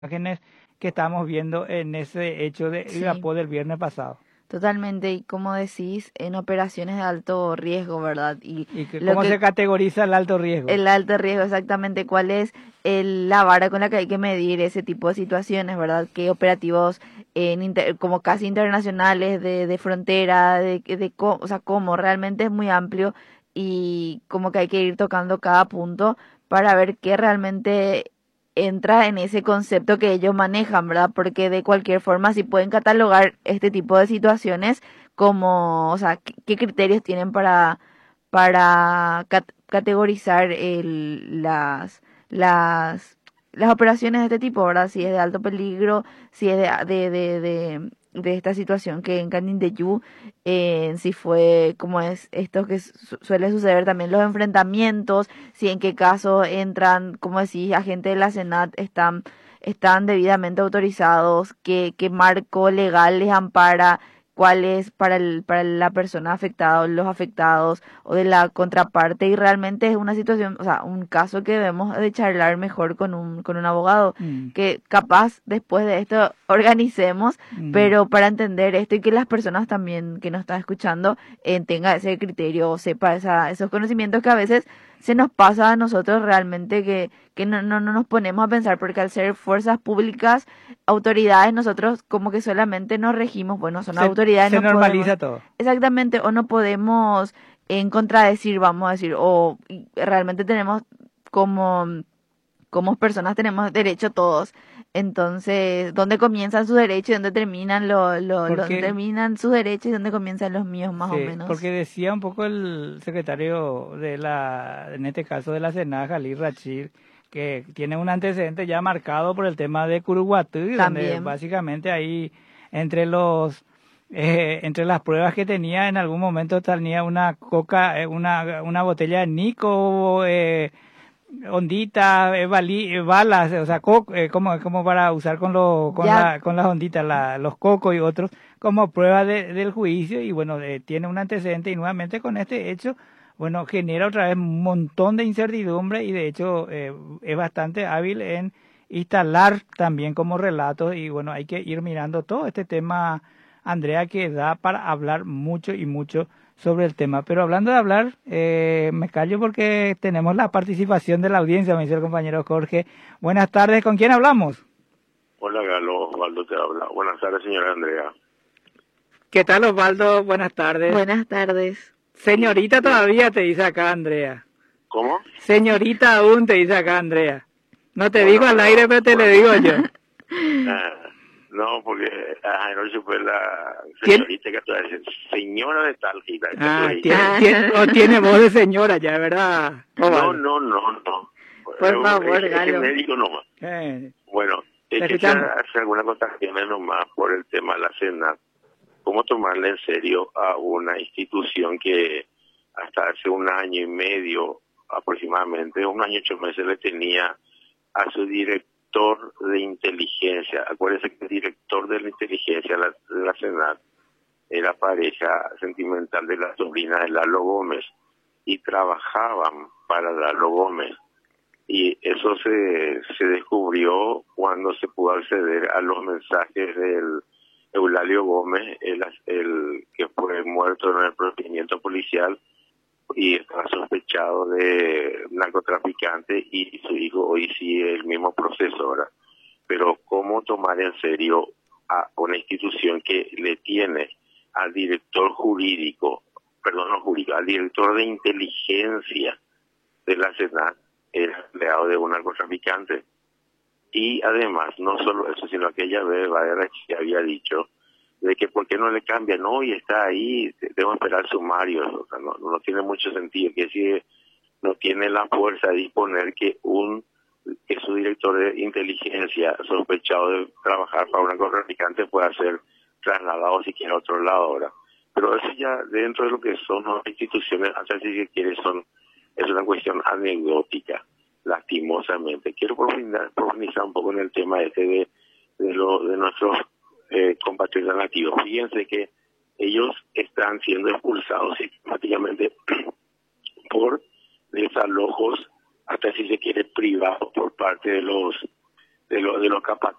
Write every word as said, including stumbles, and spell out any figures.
imágenes que estamos viendo en ese hecho de Sí, Irapó del viernes pasado. totalmente. Y como decís, en operaciones de alto riesgo, ¿verdad? Y ¿Y que, lo cómo que se categoriza el alto riesgo? el alto riesgo, exactamente, cuál es el- la vara con la que hay que medir ese tipo de situaciones, ¿verdad? ¿Qué operativos en inter- como casi internacionales de, de frontera, de, de co- o sea, cómo realmente es muy amplio y como que hay que ir tocando cada punto para ver qué realmente entra en ese concepto que ellos manejan, ¿verdad? Porque de cualquier forma, si pueden catalogar este tipo de situaciones como, o sea, qué, qué criterios tienen para para cat- categorizar el, las, las, las operaciones de este tipo, ¿verdad? Si es de alto peligro, si es de, de, de, de, de esta situación que en Canindeyú, eh, si fue como es esto que su- suele suceder también los enfrentamientos, si en qué caso entran, como decís, agentes de la Senat están, están debidamente autorizados, qué, qué marco legal les ampara, cuál es para el, para la persona afectada o los afectados o de la contraparte y realmente es una situación, o sea, un caso que debemos de charlar mejor con un, con un abogado Mm, que capaz después de esto organicemos, mm. pero para entender esto y que las personas también que nos están escuchando eh, tenga ese criterio o sepa esa, esos conocimientos que a veces se nos pasa a nosotros realmente que, que no, no, no nos ponemos a pensar porque al ser fuerzas públicas, autoridades, nosotros como que solamente nos regimos, bueno, son Se, autoridades, se no podemos, normaliza todo. exactamente, o no podemos en contradecir, vamos a decir, o y realmente tenemos como, como personas tenemos derecho todos. Entonces, ¿dónde comienzan sus derechos y dónde terminan lo, lo, lo- dónde Porque, terminan sus derechos y dónde comienzan los míos más o sí, menos? porque decía un poco el secretario de la, en este caso de la Senada, Jalil Rachid, que tiene un antecedente ya marcado por el tema de Curuguatú, donde También, básicamente ahí entre los eh, entre las pruebas que tenía en algún momento tenía una coca, eh, una, una botella de Nico, eh, ondita, eh, bali- eh, balas, o sea, co- eh, como, como para usar con, lo, con, ya, la, con las onditas, la, los cocos y otros, como prueba de- del juicio, y bueno, eh, tiene un antecedente y nuevamente con este hecho, bueno, genera otra vez un montón de incertidumbre y de hecho eh, es bastante hábil en instalar también como relatos y bueno, hay que ir mirando todo este tema, Andrea, que da para hablar mucho y mucho sobre el tema. Pero hablando de hablar, eh, me callo porque tenemos la participación de la audiencia, me dice el compañero Jorge. Buenas tardes, ¿con quién hablamos? Hola Galo, Osvaldo te habla. Buenas tardes, señora Andrea. ¿Qué tal, Osvaldo? Buenas tardes. buenas tardes. Señorita Bien. todavía te dice acá, Andrea. ¿Cómo? Señorita aún te dice acá, Andrea. No te digo Bueno, al aire, pero pero te lo bueno, digo yo. ah, no, porque ah, anoche fue la ¿Tien- señorita que tú dices, señora de tal gita, que tú ah, dijiste. tiene, tiene- o tiene voz de señora ya, ¿verdad, No, Osvaldo? no, no, no. Por Es, favor, es que Galo. me digo nomás. Eh, Bueno, te es que se escuchamos. hace algunas acotaciones nomás por el tema de la cena. ¿Cómo tomarle en serio a una institución que hasta hace un año y medio aproximadamente, un año y ocho meses le tenía a su director de inteligencia? Acuérdense que el director de la inteligencia de la, de la Senat era pareja sentimental de la sobrina de Lalo Gómez y trabajaban para Lalo Gómez. Y eso se, se descubrió cuando se pudo acceder a los mensajes del Eulalio Gómez, el, el que fue muerto en el procedimiento policial y estaba sospechado de narcotraficante, y su hijo hoy sigue el mismo proceso, ¿verdad? Pero ¿cómo tomar en serio a una institución que le tiene al director jurídico, perdón, no jurídico, al director de inteligencia de la Senat, era empleado de un narcotraficante? Y además, no solo eso, sino aquella vez Valera que había dicho de que por qué no le cambia, no, y está ahí, debo esperar sumarios, o sea, no, no tiene mucho sentido, que si no tiene la fuerza de disponer que un que su director de inteligencia sospechado de trabajar para un narcotraficante pueda ser trasladado siquiera a otro lado ahora. Pero eso ya dentro de lo que son las instituciones, hasta si se quiere, son es una cuestión anecdótica, lastimosamente. Quiero profundizar, profundizar un poco en el tema este de, de, lo, de nuestros eh, compatriotas nativos. Fíjense que ellos están siendo expulsados sistemáticamente por desalojos, hasta si se quiere, privados por parte de los de, lo, de los